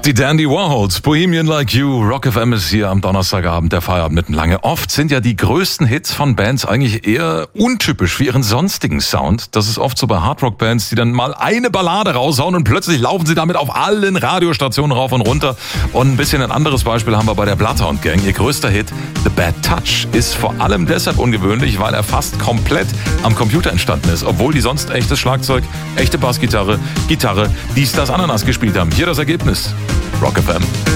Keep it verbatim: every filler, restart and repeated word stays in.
Die Dandy Warhols, Bohemian Like You, Rock F M ist hier am Donnerstagabend, der Feierabend mitten lange. Oft sind ja die größten Hits von Bands eigentlich eher untypisch für ihren sonstigen Sound. Das ist oft so bei Hardrock-Bands, die dann mal eine Ballade raushauen und plötzlich laufen sie damit auf allen Radiostationen rauf und runter. Und ein bisschen ein anderes Beispiel haben wir bei der Bloodhound Gang. Ihr größter Hit, The Bad Touch, ist vor allem deshalb ungewöhnlich, weil er fast komplett am Computer entstanden ist, obwohl die sonst echtes Schlagzeug, echte Bassgitarre, Gitarre, dies, das, Ananas gespielt haben. Hier das Ergebnis. Rock F M.